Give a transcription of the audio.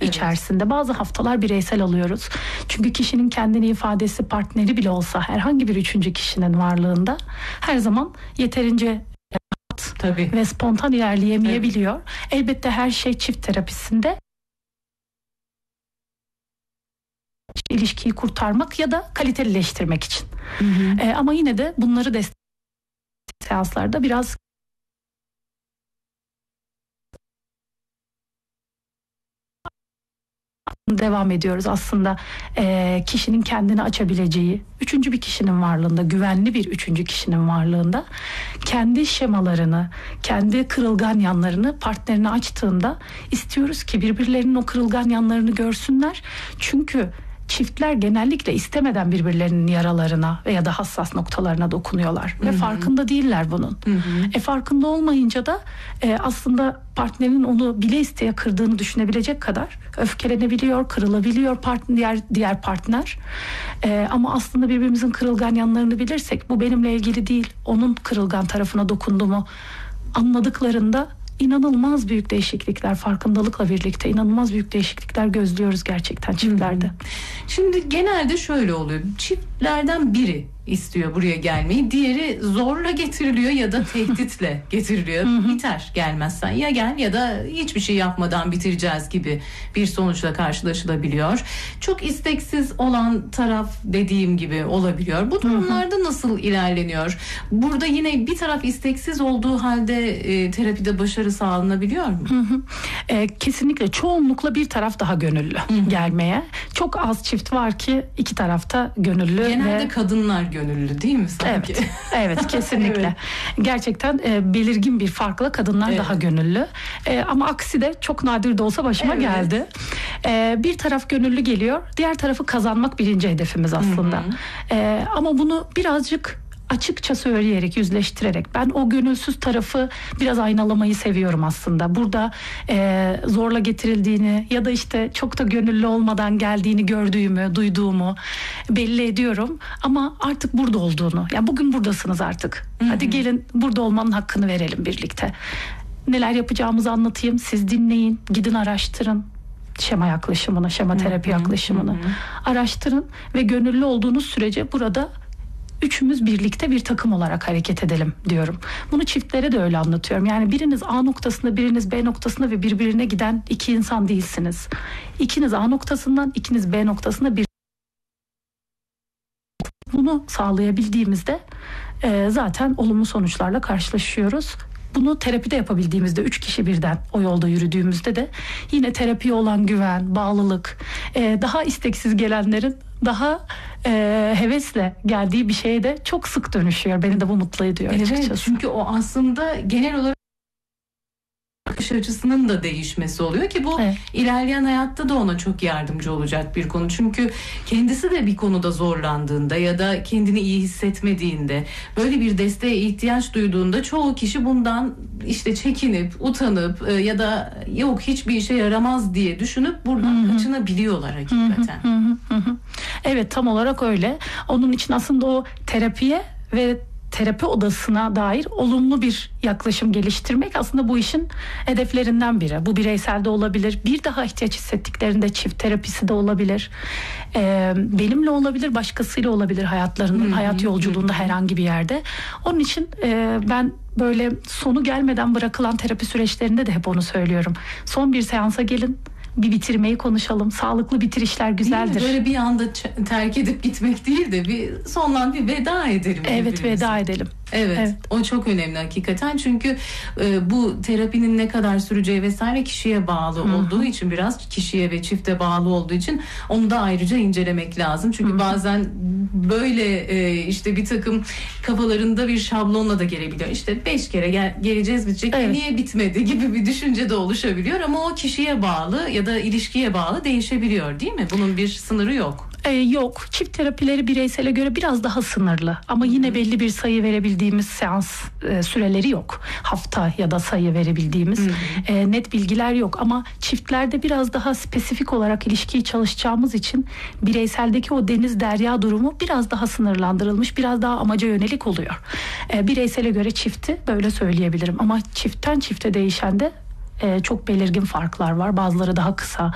içerisinde. Bazı haftalar bireysel alıyoruz. Çünkü kişinin kendini ifadesi, partneri bile olsa herhangi bir üçüncü kişinin varlığında her zaman yeterince ve spontan ilerleyemeyebiliyor. Elbette her şey çift terapisinde ilişkiyi kurtarmak ya da kalitelileştirmek için. Ama yine de bunları destek seanslarda biraz devam ediyoruz aslında. Kişinin kendini açabileceği, üçüncü bir kişinin varlığında, güvenli bir üçüncü kişinin varlığında kendi şemalarını, kendi kırılgan yanlarını partnerine açtığında istiyoruz ki birbirlerinin o kırılgan yanlarını görsünler. Çünkü çiftler genellikle istemeden birbirlerinin yaralarına veya da hassas noktalarına dokunuyorlar ve farkında değiller bunun. Farkında olmayınca da aslında partnerinin onu bile isteye kırdığını düşünebilecek kadar öfkelenebiliyor, kırılabiliyor diğer partner. Ama aslında birbirimizin kırılgan yanlarını bilirsek bu benimle ilgili değil, onun kırılgan tarafına dokundu mu anladıklarında İnanılmaz büyük değişiklikler, farkındalıkla birlikte inanılmaz büyük değişiklikler gözlüyoruz gerçekten çiftlerde. Şimdi genelde şöyle oluyor. Çiftlerden biri istiyor buraya gelmeyi. Diğeri zorla getiriliyor ya da tehditle getiriliyor. Biter gelmezsen. Ya gel ya da hiçbir şey yapmadan bitireceğiz gibi bir sonuçla karşılaşılabiliyor. Çok isteksiz olan taraf dediğim gibi olabiliyor. Bu durumlarda nasıl ilerleniyor? Burada yine bir taraf isteksiz olduğu halde terapide başarı sağlanabiliyor mu? Kesinlikle çoğunlukla bir taraf daha gönüllü gelmeye. Çok az çift var ki iki tarafta gönüllü. Genelde kadınlar gönüllü değil mi sanki? Evet kesinlikle. Gerçekten belirgin bir farkla kadınlar daha gönüllü. Ama aksi de çok nadir de olsa başıma geldi. Bir taraf gönüllü geliyor, diğer tarafı kazanmak birinci hedefimiz aslında. Ama bunu birazcık açıkça söyleyerek, yüzleştirerek, ben o gönülsüz tarafı biraz aynalamayı seviyorum aslında. Burada zorla getirildiğini ya da işte çok da gönüllü olmadan geldiğini gördüğümü, duyduğumu belli ediyorum. Ama artık burada olduğunu, yani bugün buradasınız artık. Hadi gelin burada olmanın hakkını verelim birlikte. Neler yapacağımızı anlatayım, siz dinleyin, gidin araştırın. Şema yaklaşımını, şema terapi yaklaşımını araştırın ve gönüllü olduğunuz sürece burada üçümüz birlikte bir takım olarak hareket edelim diyorum. Bunu çiftlere de öyle anlatıyorum. Yani biriniz A noktasında, biriniz B noktasında ve birbirine giden iki insan değilsiniz. İkiniz A noktasından, ikiniz B noktasında bir. Bunu sağlayabildiğimizde zaten olumlu sonuçlarla karşılaşıyoruz. Bunu terapide yapabildiğimizde, 3 kişi birden o yolda yürüdüğümüzde de yine terapiye olan güven, bağlılık, daha isteksiz gelenlerin daha hevesle geldiği bir şeye de çok sık dönüşüyor. Beni de bu mutlu ediyor açıkçası. Çünkü o aslında genel olarak bakış açısının da değişmesi oluyor ki bu ilerleyen hayatta da ona çok yardımcı olacak bir konu. Çünkü kendisi de bir konuda zorlandığında ya da kendini iyi hissetmediğinde, böyle bir desteğe ihtiyaç duyduğunda çoğu kişi bundan işte çekinip, utanıp ya da yok hiçbir işe yaramaz diye düşünüp buradan kaçınabiliyorlar hakikaten. Evet, tam olarak öyle. Onun için aslında o terapiye ve terapi odasına dair olumlu bir yaklaşım geliştirmek aslında bu işin hedeflerinden biri. Bu bireysel de olabilir. Bir daha ihtiyaç hissettiklerinde çift terapisi de olabilir. Benimle olabilir, başkasıyla olabilir hayatlarının, hayat yolculuğunda herhangi bir yerde. Onun için ben böyle sonu gelmeden bırakılan terapi süreçlerinde de hep onu söylüyorum. Son bir seansa gelin. Bir bitirmeyi konuşalım. Sağlıklı bitirişler güzeldir. Böyle bir anda terk edip gitmek değil de bir sonlan bir veda edelim. Evet, veda edelim. Evet, o çok önemli hakikaten çünkü bu terapinin ne kadar süreceği vesaire kişiye bağlı olduğu için, biraz kişiye ve çifte bağlı olduğu için onu da ayrıca incelemek lazım. Çünkü bazen böyle işte bir takım kafalarında bir şablonla da gelebiliyor. İşte 5 kere geleceğiz bitecek, niye bitmedi gibi bir düşünce de oluşabiliyor ama o kişiye bağlı ya da ilişkiye bağlı değişebiliyor değil mi? Bunun bir sınırı yok. Yok. Çift terapileri bireysele göre biraz daha sınırlı. Ama yine belli bir sayı verebildiğimiz seans süreleri yok. Hafta ya da sayı verebildiğimiz net bilgiler yok. Ama çiftlerde biraz daha spesifik olarak ilişkiyi çalışacağımız için bireyseldeki o deniz derya durumu biraz daha sınırlandırılmış, biraz daha amaca yönelik oluyor. Bireysele göre çifti böyle söyleyebilirim. Ama çiftten çifte değişen de çok belirgin farklar var. Bazıları daha kısa,